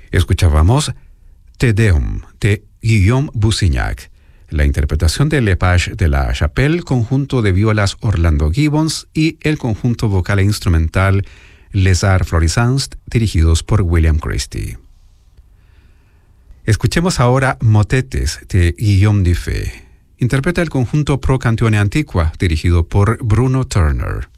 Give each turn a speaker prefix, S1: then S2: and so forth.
S1: Escuchábamos Te Deum de Guillaume Bussignac, la interpretación de Lepage de la Chapelle, conjunto de violas Orlando Gibbons y el conjunto vocal e instrumental Les Arts Florissants, dirigidos por William Christie. Escuchemos ahora Motetes de Guillaume Dufay. Interpreta el conjunto Pro Canzone Antiqua, dirigido por Bruno Turner.